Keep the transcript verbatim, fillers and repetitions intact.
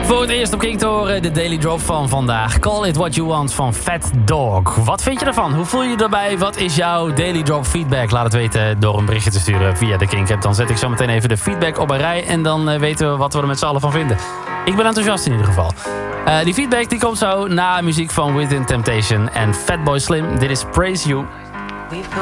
Voor het eerst op King te horen, de Daily Drop van vandaag. Call It What You Want van Fat Dog. Wat vind je ervan? Hoe voel je je erbij? Wat is jouw Daily Drop feedback? Laat het weten door een berichtje te sturen via de Kink App. Dan zet ik zo meteen even de feedback op een rij. En dan uh, weten we wat we er met z'n allen van vinden. Ik ben enthousiast in ieder geval. Uh, die feedback die komt zo na muziek van Within Temptation en Fatboy Slim. Dit is Praise You.